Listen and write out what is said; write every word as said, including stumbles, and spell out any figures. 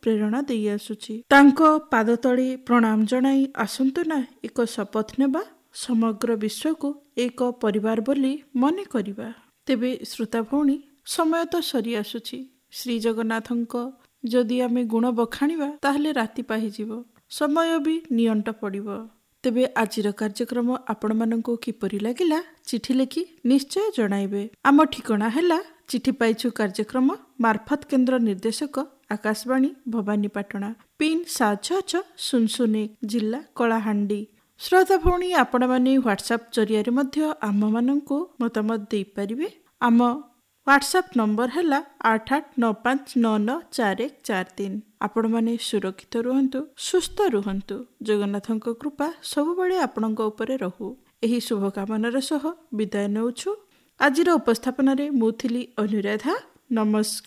ପ୍ରେରଣା ଦେଇ ଆସୁଛି। ତାଙ୍କ ପାଦ ତଳେ ପ୍ରଣାମ ଜଣାଇ ଆସନ୍ତୁ ନା ଏକ ଶପଥ ନେବା, ସମଗ୍ର ବିଶ୍ୱକୁ ଏକ ପରିବାର ବୋଲି ମନେ କରିବା। ତେବେ ଶ୍ରୋତା ଭଉଣୀ, ସମୟ ତ ସରି ଆସୁଛି। ଶ୍ରୀ ଜଗନ୍ନାଥଙ୍କ ଯଦି ଆମେ ଗୁଣ ବଖାଣିବା ତାହେଲେ ରାତି ପାହିଯିବ, ସମୟ ବି ନିଅଣ୍ଟ ପଡ଼ିବ। ତେବେ ଆଜିର କାର୍ଯ୍ୟକ୍ରମ ଆପଣମାନଙ୍କୁ କିପରି ଲାଗିଲା ଚିଠି ଲେଖି ନିଶ୍ଚୟ ଜଣାଇବେ। ଆମ ଠିକଣା ହେଲା ଚିଠି ପାଇଛୁ କାର୍ଯ୍ୟକ୍ରମ ମାର୍ଫତ କେନ୍ଦ୍ର ନିର୍ଦ୍ଦେଶକ ଆକାଶବାଣୀ ଭବାନୀପାଟଣା, ପିନ୍ ସାତ ଛଅ ଛଅ ଶୂନ ଶୂନ ଏକ, ଜିଲ୍ଲା କଳାହାଣ୍ଡି। ଶ୍ରୋତା ଭଉଣୀ, ଆପଣମାନେ ହ୍ୱାଟ୍ସଆପ୍ ଜରିଆରେ ମଧ୍ୟ ଆମମାନଙ୍କୁ ମତାମତ ଦେଇପାରିବେ। ଆମ ହ୍ୱାଟ୍ସଆପ୍ ନମ୍ବର ହେଲା ଆଠ ଆଠ ନଅ ପାଞ୍ଚ ନଅ ନଅ ଚାରି ଏକ ଚାରି ତିନି। ଆପଣମାନେ ସୁରକ୍ଷିତ ରୁହନ୍ତୁ, ସୁସ୍ଥ ରୁହନ୍ତୁ। ଜଗନ୍ନାଥଙ୍କ କୃପା ସବୁବେଳେ ଆପଣଙ୍କ ଉପରେ ରହୁ। ଏହି ଶୁଭକାମନାର ସହ ବିଦାୟ ନେଉଛୁ। ଆଜିର ଉପସ୍ଥାପନାରେ ମୁଁ ଥିଲି ଅନୁରାଧା। ନମସ୍କାର।